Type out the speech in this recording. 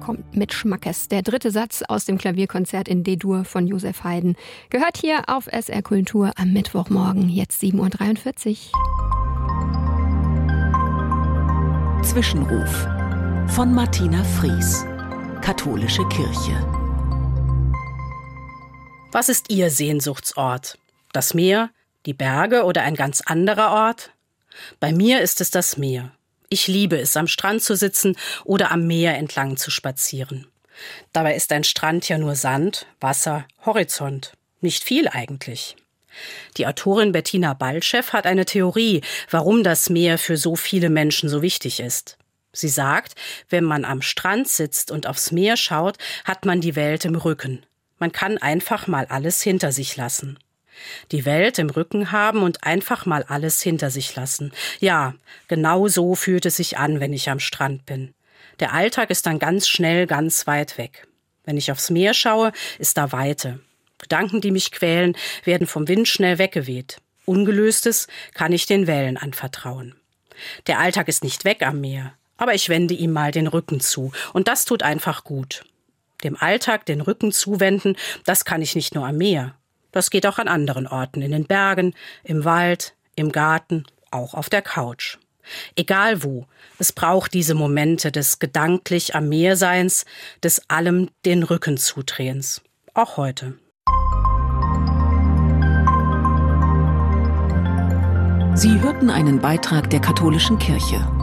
kommt mit Schmackes. Der dritte Satz aus dem Klavierkonzert in D-Dur von Josef Haydn. Gehört hier auf SR Kultur am Mittwochmorgen, jetzt 7.43 Uhr. Zwischenruf von Martina Fries, Katholische Kirche. Was ist Ihr Sehnsuchtsort? Das Meer, die Berge oder ein ganz anderer Ort? Bei mir ist es das Meer. Ich liebe es, am Strand zu sitzen oder am Meer entlang zu spazieren. Dabei ist ein Strand ja nur Sand, Wasser, Horizont. Nicht viel eigentlich. Die Autorin Bettina Baltschew hat eine Theorie, warum das Meer für so viele Menschen so wichtig ist. Sie sagt, wenn man am Strand sitzt und aufs Meer schaut, hat man die Welt im Rücken. Man kann einfach mal alles hinter sich lassen. Die Welt im Rücken haben und einfach mal alles hinter sich lassen. Ja, genau so fühlt es sich an, wenn ich am Strand bin. Der Alltag ist dann ganz schnell ganz weit weg. Wenn ich aufs Meer schaue, ist da Weite. Gedanken, die mich quälen, werden vom Wind schnell weggeweht. Ungelöstes kann ich den Wellen anvertrauen. Der Alltag ist nicht weg am Meer, aber ich wende ihm mal den Rücken zu. Und das tut einfach gut. Dem Alltag den Rücken zuwenden, das kann ich nicht nur am Meer. Das geht auch an anderen Orten, in den Bergen, im Wald, im Garten, auch auf der Couch. Egal wo, es braucht diese Momente des gedanklich am Meerseins, des allem den Rücken zudrehens. Auch heute. Sie hörten einen Beitrag der Katholischen Kirche.